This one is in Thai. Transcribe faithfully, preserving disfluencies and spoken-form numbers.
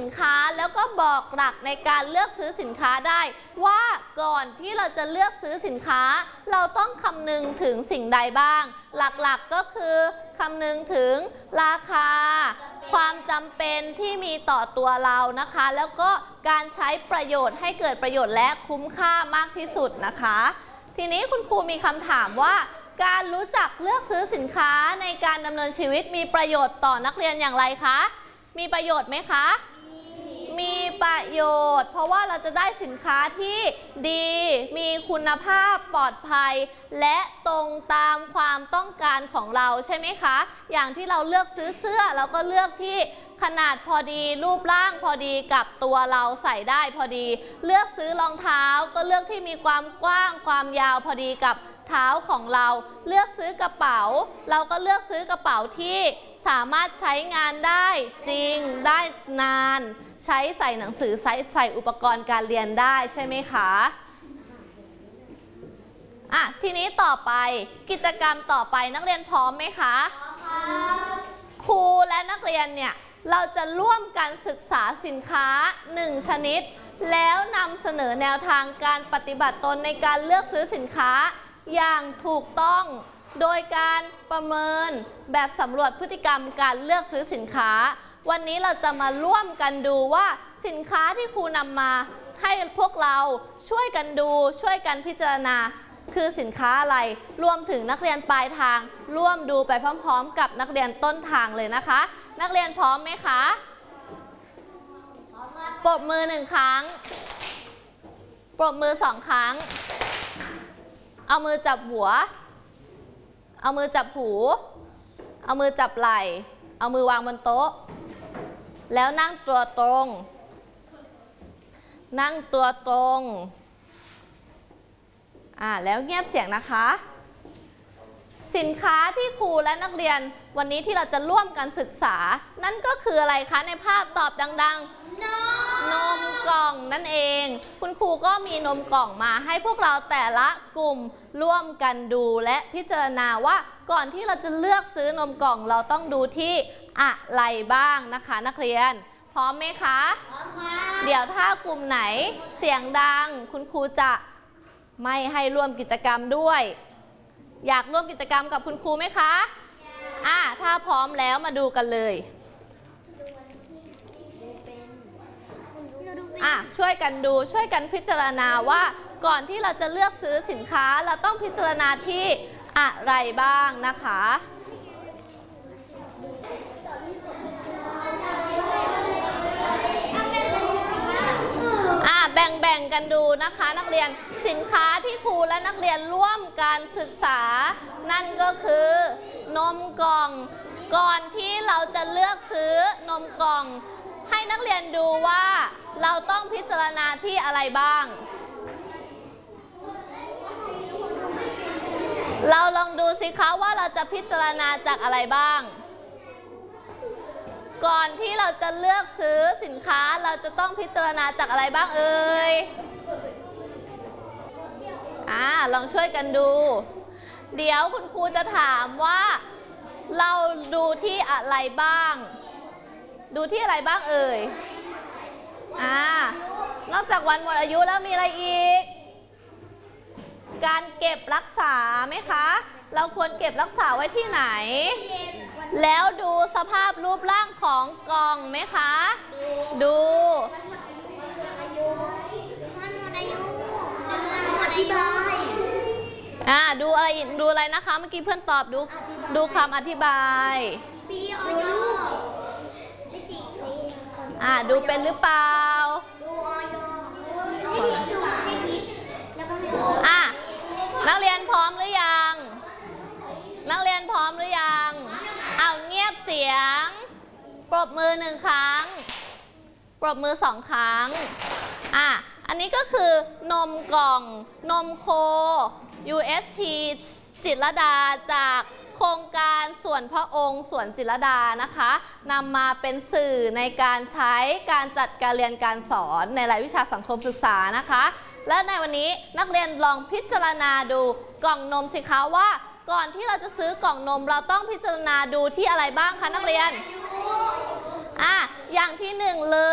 นค้าแล้วก็บอกหลักในการเลือกซื้อสินค้าได้ว่าก่อนที่เราจะเลือกซื้อสินค้าเราต้องคำนึงถึงสิ่งใดบ้างหลักๆก็คือคำนึงถึงราคาความจำเป็นที่มีต่อตัวเรานะคะแล้วก็การใช้ประโยชน์ให้เกิดประโยชน์และคุ้มค่ามากที่สุดนะคะทีนี้คุณครูมีคำถามว่าการรู้จักเลือกซื้อสินค้าในการดำเนินชีวิตมีประโยชน์ต่อนักเรียนอย่างไรคะมีประโยชน์ไหมคะมีประโยชน์เพราะว่าเราจะได้สินค้าที่ดีมีคุณภาพปลอดภัยและตรงตามความต้องการของเราใช่ไหมคะอย่างที่เราเลือกซื้อเสื้อเราก็เลือกที่ขนาดพอดีรูปร่างพอดีกับตัวเราใส่ได้พอดีเลือกซื้อรองเท้าก็เลือกที่มีความกว้างความยาวพอดีกับเท้าของเราเลือกซื้อกระเป๋าเราก็เลือกซื้อกระเป๋าที่สามารถใช้งานได้จริงได้นานใช้ใส่หนังสือใส่ใส่อุปกรณ์การเรียนได้ใช่ไหมคะอ่ะทีนี้ต่อไปกิจกรรมต่อไปนักเรียนพร้อมไหมคะครูและนักเรียนเนี่ยเราจะร่วมกันศึกษาสินค้าหนึ่งชนิดแล้วนำเสนอแนวทางการปฏิบัติตนในการเลือกซื้อสินค้าอย่างถูกต้องโดยการประเมินแบบสำรวจพฤติกรรมการเลือกซื้อสินค้าวันนี้เราจะมาร่วมกันดูว่าสินค้าที่ครูนำมาให้พวกเราช่วยกันดูช่วยกันพิจารณาคือสินค้าอะไรรวมถึงนักเรียนปลายทางร่วมดูไปพร้อมๆกับนักเรียนต้นทางเลยนะคะนักเรียนพร้อมไหมคะปรบมือหนึ่งครั้งปรบมือสองครั้งเอามือจับหัวเอามือจับหูเอามือจับไหล่เอามือวางบนโต๊ะแล้วนั่งตัวตรงนั่งตัวตรงอ่าแล้วเงียบเสียงนะคะสินค้าที่ครูและนักเรียนวันนี้ที่เราจะร่วมกันศึกษานั่นก็คืออะไรคะในภาพตอบดังๆนมนมกล่องนั่นเองคุณครูก็มีนมกล่องมาให้พวกเราแต่ละกลุ่มร่วมกันดูและพิจารณาว่าก่อนที่เราจะเลือกซื้อนมกล่องเราต้องดูที่อะไรบ้างนะคะนักเรียนพร้อมไหมคะพร้อมค่ะเดี๋ยวถ้ากลุ่มไหนเสียงดังคุณครูจะไม่ให้ร่วมกิจกรรมด้วยอยากร่วมกิจกรรมกับคุณครูไหมคะอ่าถ้าพร้อมแล้วมาดูกันเลยอ่ะช่วยกันดูช่วยกันพิจารณาว่าก่อนที่เราจะเลือกซื้อสินค้าเราต้องพิจารณาที่อะไรบ้างนะคะอ่ะแบ่งๆกันดูนะคะนักเรียนสินค้าที่ครูและนักเรียนร่วมการศึกษานั่นก็คือนมกล่องก่อนที่เราจะเลือกซื้อนมกล่องให้นักเรียนดูว่าเราต้องพิจารณาที่อะไรบ้างเราลองดูสิคะว่าเราจะพิจารณาจากอะไรบ้างก่อนที่เราจะเลือกซื้อสินค้าเราจะต้องพิจารณาจากอะไรบ้างเอ่ยอ่าลองช่วยกันดูเดี๋ยวคุณครูจะถามว่าเราดูที่อะไรบ้างดูที่อะไรบ้างเอ่ยอ่านอกจากวันหมดอายุแล้วมีอะไรอีกการเก็บรักษาไหมคะเราควรเก็บรักษาไว้ที่ไหนแล้วดูสภาพรูปร่างของกล่องไหมคะดูอธิบายอ่าดูอะไรดูอะไรนะคะเมื่อกี้เพื่อนตอบดูดูคำอธิบายอ่าดูเป็นหรือเปล่าอ่ะนักเรียนพร้อมหรือยังนักเรียนพร้อมหรือยังเอาเงียบเสียงปรบมือหนึ่งครั้งปรบมือสองครั้งอ่ะอันนี้ก็คือนมกล่องนมโค ยู เอส ที จิตรลดาจากโครงการส่วนพระองค์สวนจิตรลดานะคะนำมาเป็นสื่อในการใช้การจัดการเรียนการสอนในรายวิชาสังคมศึกษานะคะและในวันนี้นักเรียนลองพิจารณาดูกล่องนมสิคะว่าก่อนที่เราจะซื้อกล่องนมเราต้องพิจารณาดูที่อะไรบ้างคะนักเรียนอ่ะอย่างที่หนึ่งเลย